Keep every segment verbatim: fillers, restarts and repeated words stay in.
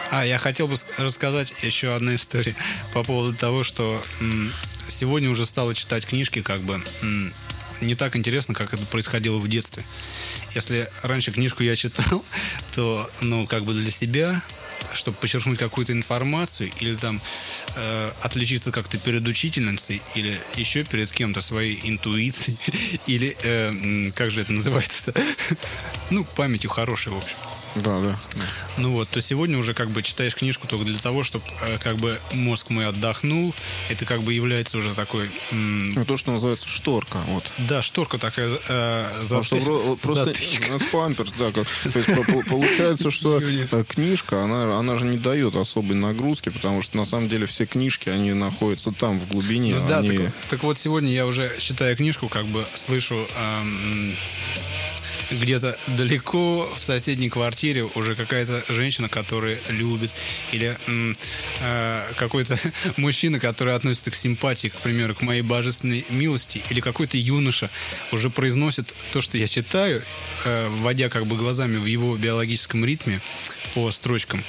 А, я хотел бы рассказать еще одну историю по поводу того, что м, сегодня уже стало читать книжки как бы м, не так интересно, как это происходило в детстве. Если раньше книжку я читал, то, ну, как бы для себя, чтобы подчеркнуть какую-то информацию или там э, отличиться как-то перед учительницей или еще перед кем-то своей интуицией или, э, как же это называется-то, ну, памятью хорошей, в общем. Да, да. Ну вот, то сегодня уже как бы читаешь книжку только для того, чтобы э, как бы мозг мой отдохнул. Это как бы является уже такой... М- Ну, то, что называется шторка. Вот. Да, шторка такая э, за... Что, просто это памперс, да. Как, то есть, получается, что книжка, она, она же не дает особой нагрузки, потому что на самом деле все книжки, они находятся там, в глубине. Ну, да, они... так, так вот сегодня я уже, читая книжку, как бы слышу... Эм, где-то далеко в соседней квартире уже какая-то женщина, которая любит, или м, э, какой-то мужчина, который относится к симпатии, к примеру, к моей божественной милости, или какой-то юноша уже произносит то, что я читаю, э, вводя как бы глазами в его биологическом ритме по строчкам.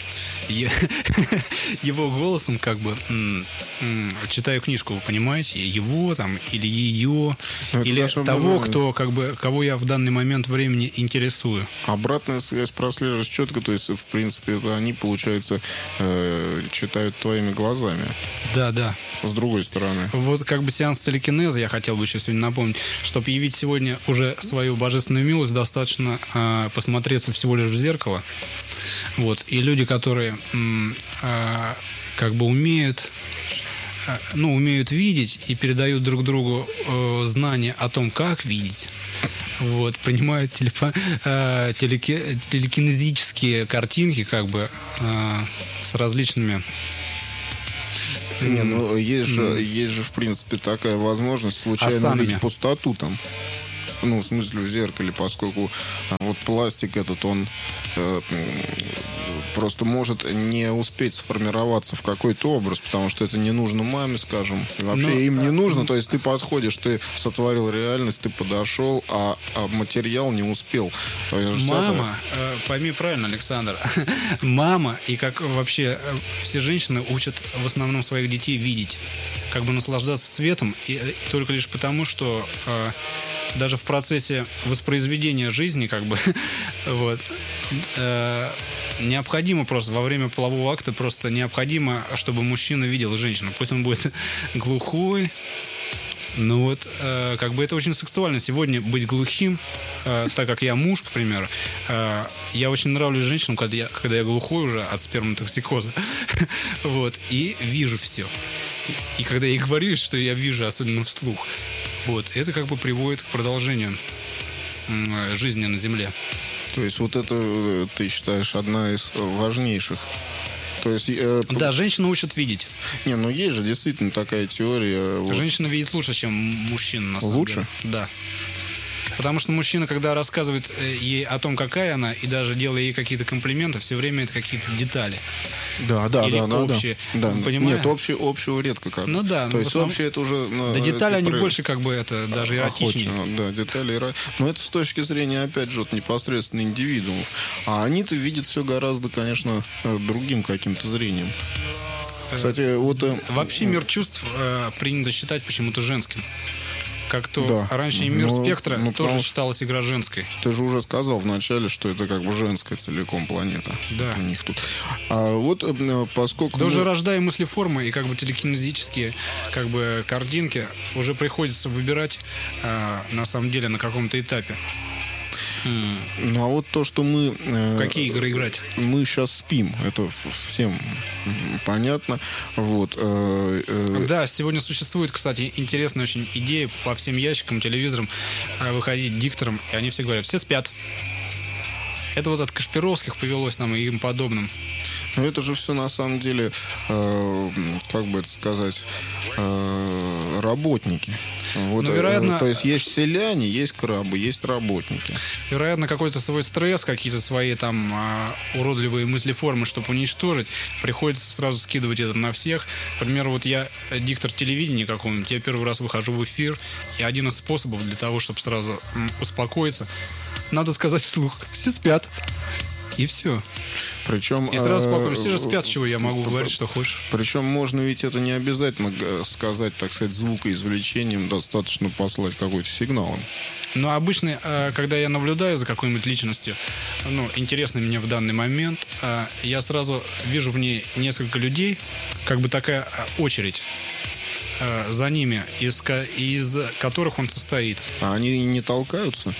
Его голосом как бы м, м, читаю книжку, вы понимаете, его там или ее, это или того, образование. кто как бы кого я в данный момент времени интересую. Обратная связь прослеживаешь четко, то есть, в принципе, это они, получается, э, читают твоими глазами. Да, да. С другой стороны. Вот как бы сеанс телекинеза, я хотел бы еще сегодня напомнить, чтобы явить сегодня уже свою божественную милость, достаточно э, посмотреться всего лишь в зеркало. Вот. И люди, которые м, э, как бы умеют, э, ну, умеют видеть и передают друг другу э, знания о том, как видеть, вот, принимают телепо, э, телеки, телекинезические картинки, как бы, э, с различными... Не, ну есть же, есть же, в принципе, такая возможность случайно Асанами. увидеть пустоту там. Ну, в смысле, в зеркале, поскольку а, вот пластик этот, он э, просто может не успеть сформироваться в какой-то образ, потому что это не нужно маме, скажем. И вообще Но, им не а, нужно. То есть ты подходишь, ты сотворил реальность, ты подошел, а, а материал не успел. То есть Мама, э, пойми правильно, Александр, мама и как вообще э, все женщины учат в основном своих детей видеть, как бы наслаждаться светом, и э, только лишь потому, что э, даже в процессе воспроизведения жизни, как бы, вот, э, необходимо просто во время полового акта просто необходимо, чтобы мужчина видел женщину. Пусть он будет глухой. Ну вот, э, как бы это очень сексуально сегодня быть глухим, э, так как я муж, к примеру. Э, я очень нравлюсь женщинам, когда я, когда я глухой уже от сперматоксикоза. Вот, и вижу все. И когда я ей говорю, что я вижу, особенно вслух, вот, это как бы приводит к продолжению э, жизни на Земле. То есть вот это, э, ты считаешь, одна из важнейших. То есть, э, Да, женщина учат видеть. Не, ну есть же действительно такая теория. Вот. Женщина видит лучше, чем мужчина, на самом Лучше? деле. Да. Потому что мужчина, когда рассказывает э, ей о том, какая она, и даже делая ей какие-то комплименты, все время это какие-то детали. Да, да, Или да, да, общие. да. Вы понимаете? Нет, общего, общего редко как. Ну да. То ну, есть основном... общее это уже... Ну, да, детали, это они про... больше как бы это даже эротичнее. Охотно, да, детали эро... Но это с точки зрения, опять же, вот, непосредственно индивидуумов. А они-то видят все гораздо, конечно, другим каким-то зрением. Кстати, вот... Вообще мир чувств э, принято считать почему-то женским. Как то Да. раньше и мир Ну, спектра ну, тоже потому- считалась игра женской. Ты же уже сказал вначале, что это как бы женская целиком планета. Да. У них тут. А вот э, поскольку... Да мы- уже рождая мыслеформы и как бы телекинезические как бы картинки уже приходится выбирать э, на самом деле на каком-то этапе. М, Ну, а вот то, что мы... э, В какие игры играть? Мы сейчас спим, это в- всем м, понятно. Вот. э, э, Да, сегодня существует, кстати, интересная очень идея по всем ящикам, телевизорам э, выходить диктором, и они все говорят, все спят. Это вот от Кашпировских повелось нам и им подобным. Но это же все на самом деле, э, как бы это сказать, э, работники. Вот, Ну, э, вероятно- то есть есть селяне, есть крабы, есть работники. Вероятно, какой-то свой стресс, какие-то свои там а, уродливые мыслеформы, чтобы уничтожить, приходится сразу скидывать это на всех. К примеру, вот я э, диктор телевидения какого-нибудь, я первый раз выхожу в эфир, и один из способов для того, чтобы сразу м, успокоиться, надо сказать вслух, все спят. И все. Причем, и сразу спокойно. Все же спят, чего я могу говорить, что хочешь. Причем можно ведь это не обязательно сказать, так сказать, звукоизвлечением, достаточно послать какой-то сигнал. Но обычно, когда я наблюдаю за какой-нибудь личностью, ну, интересной мне в данный момент, я сразу вижу в ней несколько людей, как бы такая очередь за ними, из, из которых он состоит. А они не толкаются?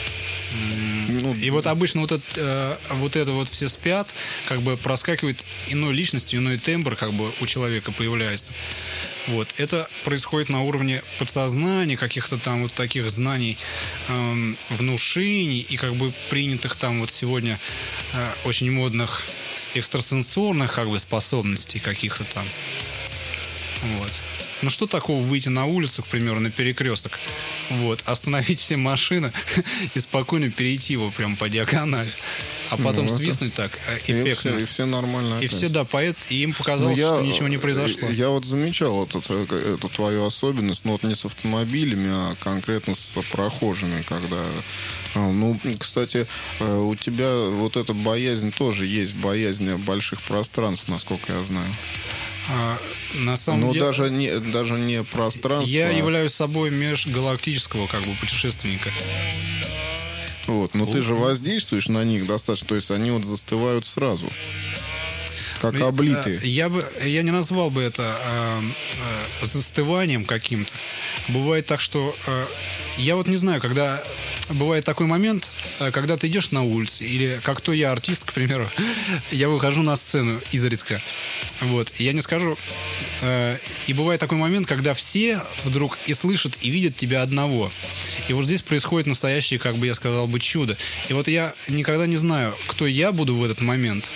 Ну, и вот обычно вот это, вот это вот все спят, как бы проскакивает иной личностью, иной тембр как бы у человека появляется. Вот. Это происходит на уровне подсознания, каких-то там вот таких знаний, эм, внушений и как бы принятых там вот сегодня э, очень модных экстрасенсорных как бы способностей каких-то там. Вот. Ну что такого выйти на улицу, к примеру, на перекресток, вот, остановить все машины и спокойно перейти его прям по диагонали, а потом ну, свистнуть так эффектно. И все, и все нормально. И все, да, поэт, и им показалось, я, что ничего не произошло. Я вот замечал эту, эту твою особенность, но вот не с автомобилями, а конкретно с прохожими, когда... Ну, кстати, у тебя вот эта боязнь тоже есть, боязнь больших пространств, насколько я знаю. А, на самом Но деле, даже не, даже не пространство. Я а... являюсь собой межгалактического как бы путешественника. Вот, но О, ты же воздействуешь на них достаточно, то есть они вот застывают сразу, как облитые. Я бы, я не назвал бы это э, э, застыванием каким-то. Бывает так, что э, я вот не знаю, когда бывает такой момент, когда ты идешь на улице, или как то я, артист, к примеру, я выхожу на сцену изредка. Вот. И я не скажу... Э, и бывает такой момент, когда все вдруг и слышат, и видят тебя одного. И вот здесь происходит настоящее, как бы я сказал бы, чудо. И вот я никогда не знаю, кто я буду в этот момент,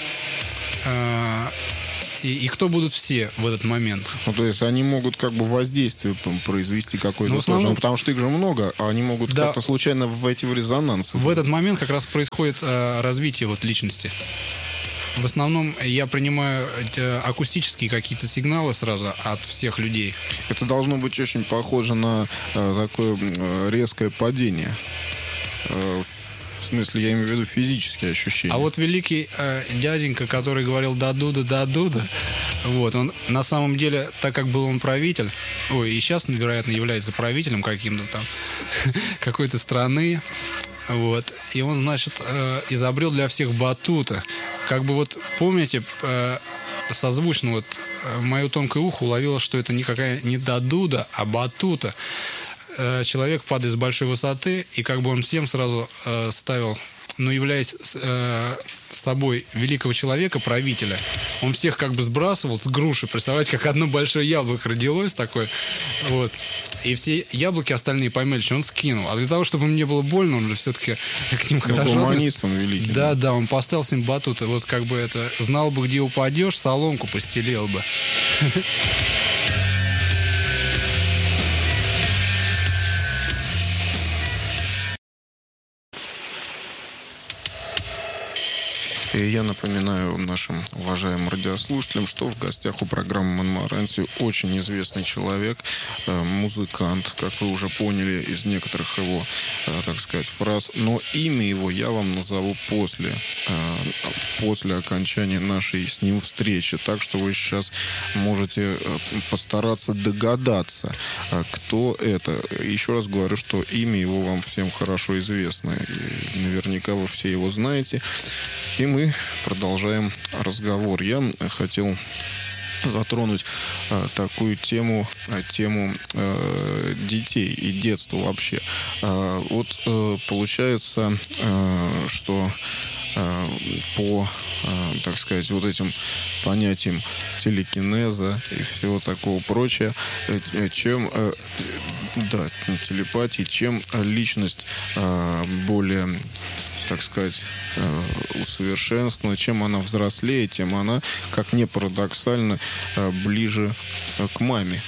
э, и, и кто будут все в этот момент. Ну, то есть они могут как бы воздействие произвести какое-то, ну, основном... ну, потому что их же много, а они могут да. как-то случайно войти в резонанс. В этот момент как раз происходит э, развитие вот личности. В основном я принимаю э, акустические какие-то сигналы сразу от всех людей. Это должно быть очень похоже на э, такое э, резкое падение. Э, В смысле, я имею в виду физические ощущения. А вот великий э, дяденька, который говорил «да-дуда, да-дуда», вот, он на самом деле, так как был он правитель, ой, и сейчас, вероятно, является правителем каким-то там, какой-то страны, вот, и он, значит, э, изобрел для всех батута. Как бы вот, помните, э, созвучно вот э, мое тонкое ухо уловило, что это никакая не «да-дуда», а батута. Человек падает с большой высоты, и как бы он всем сразу э, ставил, ну, являясь э, собой великого человека, правителя, он всех как бы сбрасывал с груши, представляете, как одно большое яблоко родилось такое, вот, и все яблоки остальные помельче он скинул, а для того, чтобы им не было больно, он же все-таки к ним хорошо... Гуманист он великий. Да, да, он поставил с ним батуты, вот как бы это, знал бы, где упадешь, соломку постелил бы. И я напоминаю нашим уважаемым радиослушателям, что в гостях у программы «Монмаранси» очень известный человек, музыкант, как вы уже поняли из некоторых его, так сказать, фраз. Но имя его я вам назову после, после окончания нашей с ним встречи. Так что вы сейчас можете постараться догадаться, кто это. Еще раз говорю, что имя его вам всем хорошо известно. И наверняка вы все его знаете. И мы продолжаем разговор. Я хотел затронуть а, такую тему, а, тему а, детей и детства вообще. А, вот а, получается, а, что а, по, а, так сказать, вот этим понятиям телекинеза и всего такого прочего, чем, а, да, телепатии, чем личность а, более, так сказать, усовершенствована, чем она взрослее, тем она, как ни парадоксально, ближе к маме.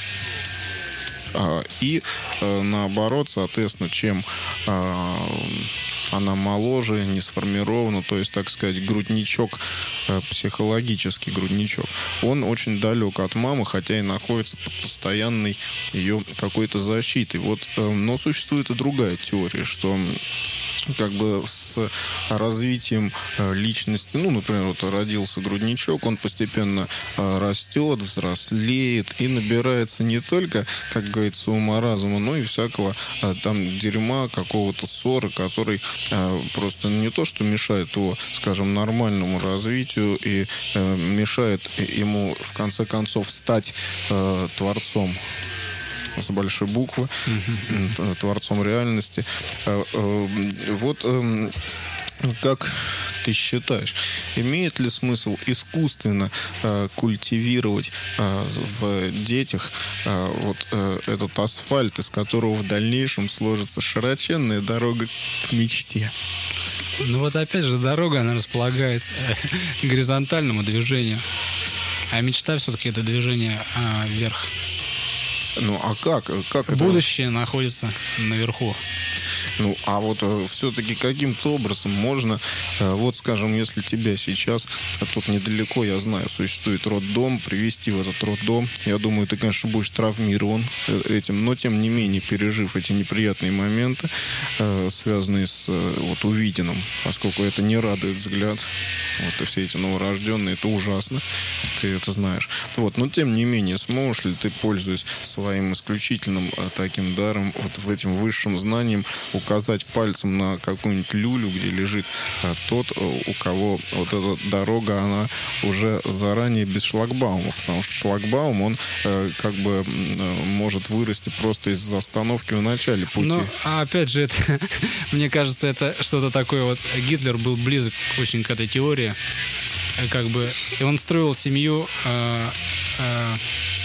И наоборот, соответственно, чем она моложе, не сформирована, то есть, так сказать, грудничок, психологический грудничок, он очень далек от мамы, хотя и находится под постоянной ее какой-то защитой. Вот, но существует и другая теория, что как бы с с развитием личности. Ну, например, вот родился грудничок, он постепенно растет, взрослеет и набирается не только, как говорится, ума разума, но и всякого там дерьма, какого-то ссора, который просто не то, что мешает его, скажем, нормальному развитию и мешает ему, в конце концов, стать творцом с большой буквы, mm-hmm. творцом реальности. Вот как ты считаешь, имеет ли смысл искусственно э, культивировать э, в детях э, вот э, этот асфальт, из которого в дальнейшем сложится широченная дорога к мечте? Ну вот опять же, дорога, она располагает к горизонтальному движению, а мечта все-таки это движение э, вверх. Ну а как? как Будущее это? находится наверху. Ну, а вот э, все-таки каким-то образом можно, э, вот, скажем, если тебя сейчас, а тут недалеко, я знаю, существует роддом, привести в этот роддом, я думаю, ты, конечно, будешь травмирован этим, но, тем не менее, пережив эти неприятные моменты, э, связанные с э, вот увиденным, поскольку это не радует взгляд, вот, и все эти новорожденные, это ужасно, ты это знаешь. Вот, но, тем не менее, сможешь ли ты, пользуясь своим исключительным э, таким даром, вот в этим высшим знанием, указать пальцем на какую-нибудь люлю, где лежит а, тот, у кого вот эта дорога, она уже заранее без шлагбаума, потому что шлагбаум, он э, как бы э, может вырасти просто из остановки в начале пути. Ну, а опять же, это, мне кажется, это что-то такое, вот Гитлер был близок очень к этой теории, как бы, и он строил семью э, э,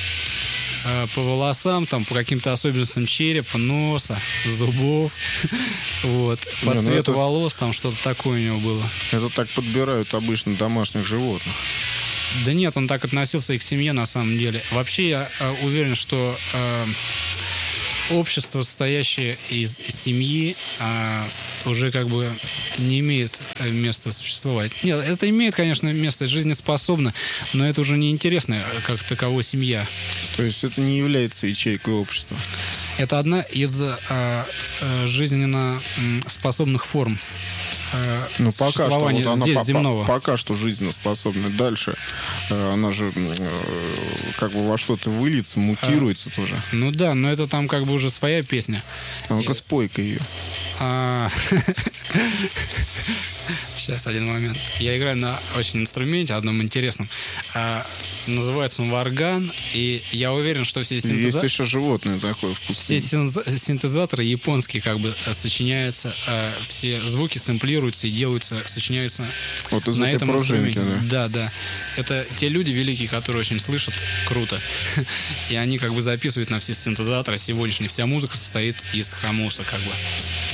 по волосам, там, по каким-то особенностям черепа, носа, зубов, вот, по Не, цвету это... волос, там что-то такое у него было. Это так подбирают обычно домашних животных. Да нет, он так относился и к семье, на самом деле. Вообще, я э, уверен, что э, общество, состоящее из семьи, э, уже как бы не имеет места существовать. Нет, это имеет, конечно, место, жизнеспособно, но это уже не интересно, как таково семья. То есть это не является ячейкой общества? Это одна из э, э, жизненно способных форм э, ну, пока существования что, вот здесь она земного. По, пока что жизнеспособна. Дальше э, она же э, как бы во что-то выльется, мутируется а, тоже. Ну да, но это там как бы уже своя песня. А ну-ка, спой-ка ее. А... Сейчас, один момент. Я играю на очень инструменте, одном интересном. А, называется он варган, и я уверен, что все синтезаторы... Есть еще животное такое в пустыне. Все синтезаторы японские как бы сочиняются, а, все звуки сэмплируются и делаются, сочиняются вот из на этой этом пружинки, инструменте. Да? да, да. Это те люди великие, которые очень слышат круто. И они как бы записывают на все синтезаторы сегодняшние. Вся музыка состоит из хамуса как бы.